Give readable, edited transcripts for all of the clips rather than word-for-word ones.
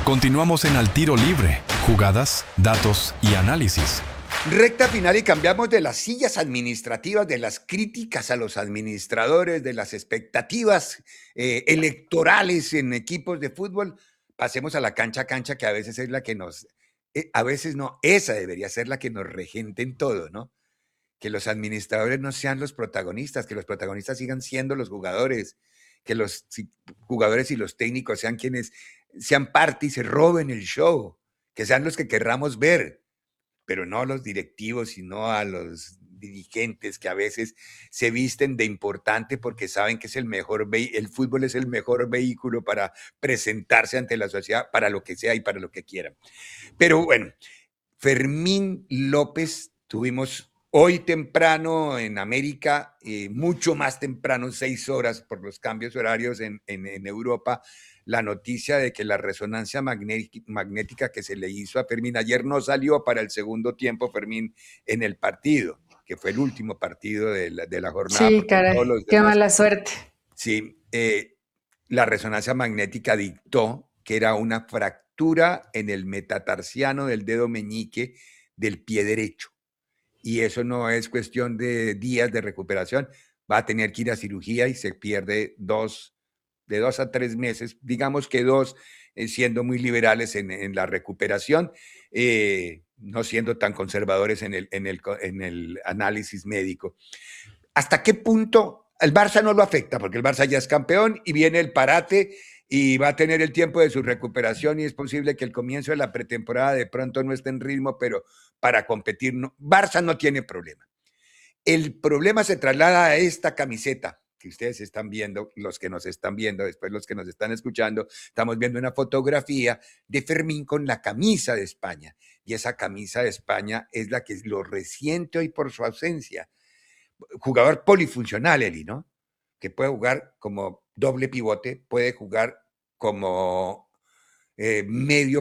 Continuamos en Al Tiro Libre, jugadas, datos y análisis. Recta final y cambiamos de las sillas administrativas, de las críticas a los administradores, de las expectativas electorales en equipos de fútbol. Pasemos a la cancha a cancha, que a veces es la que nos... a veces no, esa debería ser la que nos regente en todo, ¿no? Que los administradores no sean los protagonistas, que los protagonistas sigan siendo los jugadores, que los jugadores y los técnicos sean quienes sean parte y se roben el show, que sean los que querramos ver, pero no a los directivos, sino a los dirigentes que a veces se visten de importante porque saben que es el fútbol es el mejor vehículo para presentarse ante la sociedad, para lo que sea y para lo que quieran. Pero bueno, Fermín López, tuvimos hoy temprano en América, mucho más temprano, 6 horas por los cambios horarios en Europa, la noticia de que la resonancia magnética que se le hizo a Fermín, ayer no salió para el segundo tiempo Fermín en el partido, que fue el último partido de la jornada. Sí, caray, qué mala suerte. Sí, la resonancia magnética dictó que era una fractura en el metatarsiano del dedo meñique del pie derecho. Y eso no es cuestión de días de recuperación, va a tener que ir a cirugía y se pierde de 2 a 3 meses, digamos que 2, siendo muy liberales en la recuperación, no siendo tan conservadores en el análisis médico. ¿Hasta qué punto el Barça no lo afecta? Porque el Barça ya es campeón y viene el parate y va a tener el tiempo de su recuperación y es posible que el comienzo de la pretemporada de pronto no esté en ritmo, pero para competir, no. Barça no tiene problema. El problema se traslada a esta camiseta que ustedes están viendo, los que nos están viendo, después los que nos están escuchando, estamos viendo una fotografía de Fermín con la camisa de España. Y esa camisa de España es la que lo resiente hoy por su ausencia. Jugador polifuncional, Eli, ¿no? Que puede jugar como doble pivote, puede jugar como medio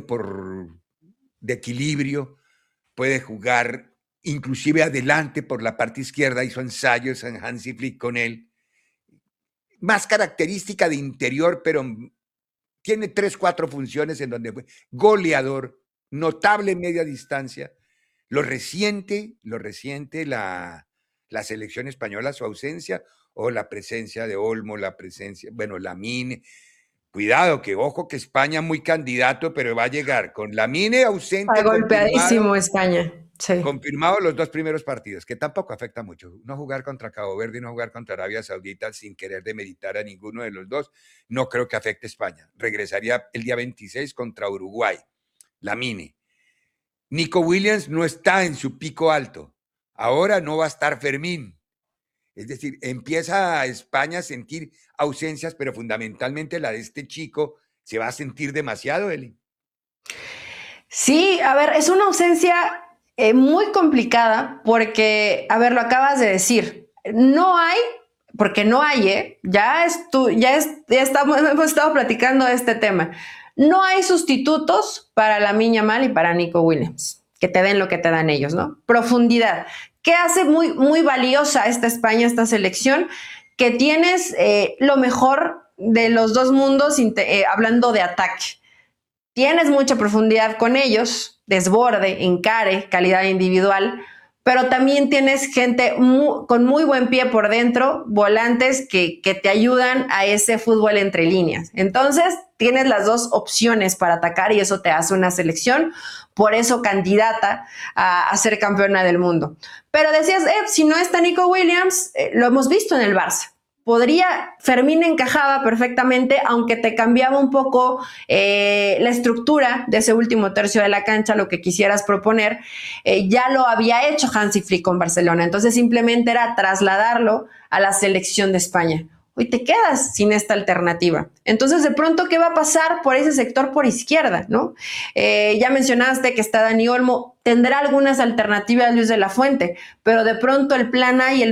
de equilibrio, puede jugar inclusive adelante por la parte izquierda, hizo ensayos en Hansi Flick con él. Más característica de interior, pero tiene 3, 4 funciones en donde fue goleador, notable en media distancia. Lo resiente la selección española, su ausencia, o la presencia de Olmo, Lamine. Cuidado, que ojo que España muy candidato, pero va a llegar con Lamine ausente. Está golpeadísimo España. Sí. Confirmado los 2 primeros partidos, que tampoco afecta mucho. No jugar contra Cabo Verde y no jugar contra Arabia Saudita sin querer demeritar a ninguno de los dos, no creo que afecte a España. Regresaría el día 26 contra Uruguay. Lamine. Nico Williams no está en su pico alto. Ahora no va a estar Fermín. Es decir, empieza a España a sentir ausencias, pero fundamentalmente la de este chico se va a sentir demasiado, Eli. Sí, a ver, es una ausencia muy complicada porque, a ver, lo acabas de decir, no hay, porque no hay, hemos estado platicando de este tema, no hay sustitutos para Lamine Yamal y para Nico Williams, que te den lo que te dan ellos, ¿no? Profundidad. ¿Qué hace muy, muy valiosa esta España, esta selección? Que tienes lo mejor de los dos mundos, hablando de ataque. Tienes mucha profundidad con ellos, desborde, encare, calidad individual, pero también tienes gente con muy buen pie por dentro, volantes que te ayudan a ese fútbol entre líneas. Entonces, tienes las dos opciones para atacar y eso te hace una selección, por eso candidata a ser campeona del mundo. Pero decías, si no está Nico Williams, lo hemos visto en el Barça. Fermín encajaba perfectamente, aunque te cambiaba un poco la estructura de ese último tercio de la cancha, lo que quisieras proponer, ya lo había hecho Hansi Flick con Barcelona, entonces simplemente era trasladarlo a la selección de España. Hoy te quedas sin esta alternativa. Entonces, de pronto, ¿qué va a pasar por ese sector por izquierda, no? Ya mencionaste que está Dani Olmo, tendrá algunas alternativas Luis de la Fuente, pero de pronto el plan A y el